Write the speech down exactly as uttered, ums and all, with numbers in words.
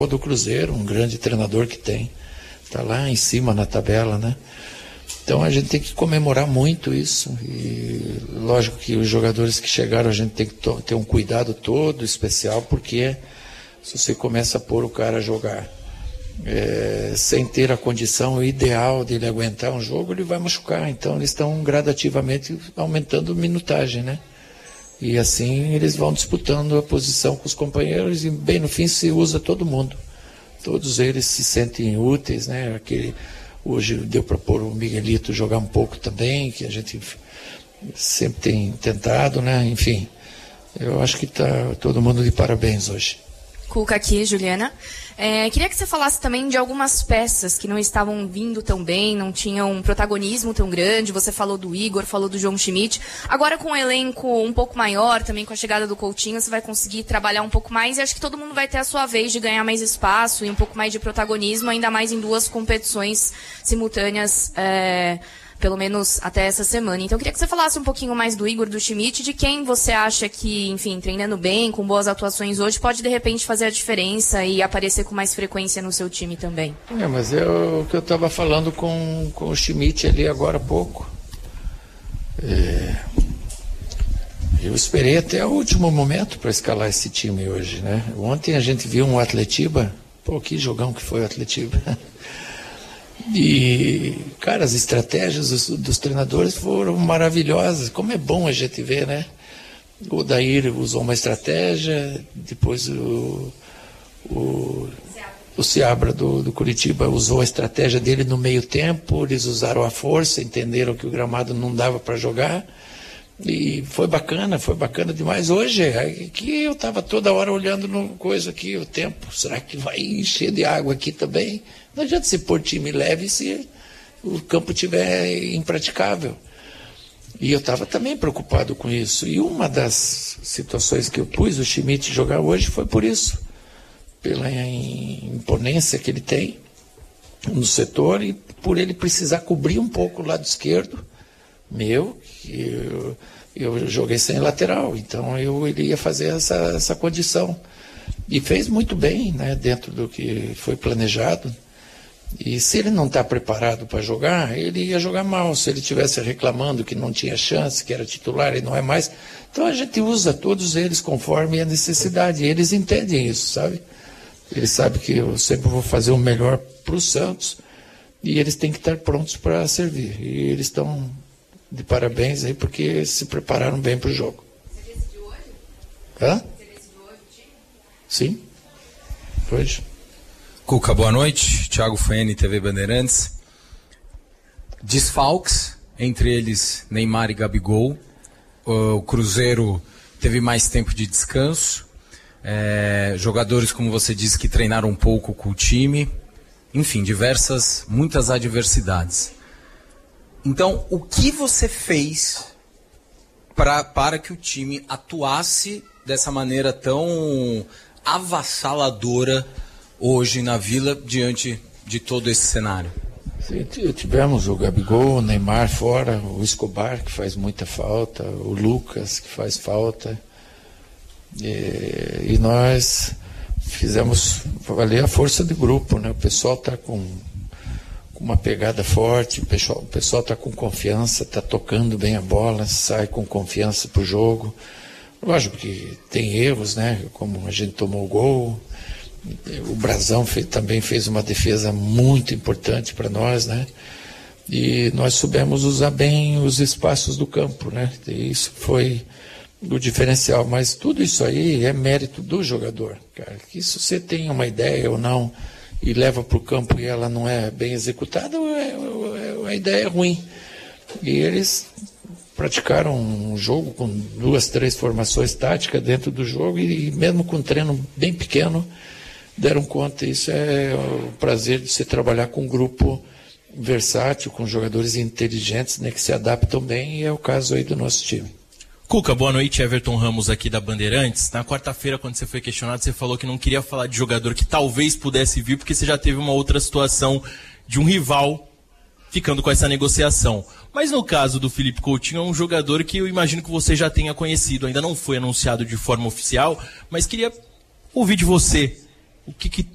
do Cruzeiro, um grande treinador que tem, está lá em cima na tabela, né? Então a gente tem que comemorar muito isso, e lógico que os jogadores que chegaram a gente tem que ter um cuidado todo especial, porque se você começa a pôr o cara a jogar é, sem ter a condição ideal de ele aguentar um jogo, ele vai machucar. Então eles estão gradativamente aumentando a minutagem, né? E assim eles vão disputando a posição com os companheiros, e bem no fim se usa todo mundo. Todos eles se sentem úteis, né? Aquele, hoje deu para pôr o Miguelito jogar um pouco também, que a gente sempre tem tentado, né? Enfim, eu acho que está todo mundo de parabéns hoje. Cuca aqui, Juliana. É, queria que você falasse também de algumas peças que não estavam vindo tão bem, não tinham um protagonismo tão grande. Você falou do Igor, falou do João Schmidt. Agora com um elenco um pouco maior, também com a chegada do Coutinho, você vai conseguir trabalhar um pouco mais, e acho que todo mundo vai ter a sua vez de ganhar mais espaço e um pouco mais de protagonismo, ainda mais em duas competições simultâneas, é, pelo menos até essa semana. Então eu queria que você falasse um pouquinho mais do Igor, do Schmidt, de quem você acha que, enfim, treinando bem, com boas atuações hoje, pode de repente fazer a diferença e aparecer com mais frequência no seu time também. É, mas é o que eu estava falando com, com o Schmidt ali agora há pouco. É, eu esperei até o último momento para escalar esse time hoje, né? Ontem a gente viu um Atletiba, pô, que jogão que foi o Atletiba. E, cara, as estratégias dos, dos treinadores foram maravilhosas. Como é bom a gente ver, né? O Daír usou uma estratégia, depois o, o, o Seabra do, do Curitiba usou a estratégia dele no meio tempo, eles usaram a força, entenderam que o gramado não dava para jogar, e foi bacana, foi bacana demais. Hoje, aqui eu estava toda hora olhando no coisa aqui, o tempo, será que vai encher de água aqui também? Não adianta se pôr time leve se o campo estiver impraticável. E eu estava também preocupado com isso. E uma das situações que eu pus o Schmidt jogar hoje foi por isso. Pela imponência que ele tem no setor e por ele precisar cobrir um pouco o lado esquerdo meu, que eu, eu joguei sem lateral. Então eu iria fazer essa, essa condição. E fez muito bem, né, dentro do que foi planejado. E se ele não está preparado para jogar, ele ia jogar mal. Se ele estivesse reclamando que não tinha chance, que era titular e não é mais. Então a gente usa todos eles conforme a necessidade. E eles entendem isso, sabe? Eles sabem que eu sempre vou fazer o melhor para o Santos. E eles têm que estar prontos para servir. E eles estão de parabéns aí porque se prepararam bem para o jogo. Você decidiu hoje? Hã? Você decidiu hoje o time? Sim, hoje. Cuca, boa noite. Thiago Faene, T V Bandeirantes. Desfalques, entre eles Neymar e Gabigol. O Cruzeiro teve mais tempo de descanso. É, jogadores, como você disse, que treinaram um pouco com o time. Enfim, diversas, muitas adversidades. Então, o que você fez pra, para que o time atuasse dessa maneira tão avassaladora hoje na Vila, diante de todo esse cenário? Sim, tivemos o Gabigol, o Neymar fora, o Escobar, que faz muita falta, o Lucas, que faz falta. E, e nós fizemos valer a força do grupo, né? O pessoal está com, com uma pegada forte, o pessoal o pessoal está com confiança, está tocando bem a bola, sai com confiança para o jogo. Lógico que tem erros, né? Como a gente tomou o gol. O Brazão fez, também fez uma defesa muito importante para nós, né? E nós soubemos usar bem os espaços do campo, né? E isso foi o diferencial. Mas tudo isso aí é mérito do jogador, cara. Que se você tem uma ideia ou não e leva para o campo e ela não é bem executada, é, é, a ideia é ruim. E eles praticaram um jogo com duas, três formações táticas dentro do jogo e, e mesmo com um treino bem pequeno, deram conta. Isso é o prazer de se trabalhar com um grupo versátil, com jogadores inteligentes, né, que se adaptam bem, e é o caso aí do nosso time. Cuca, boa noite, Everton Ramos aqui da Bandeirantes. Na quarta-feira, quando você foi questionado, você falou que não queria falar de jogador que talvez pudesse vir, porque você já teve uma outra situação de um rival ficando com essa negociação. Mas no caso do Felipe Coutinho, é um jogador que eu imagino que você já tenha conhecido, ainda não foi anunciado de forma oficial, mas queria ouvir de você o que, que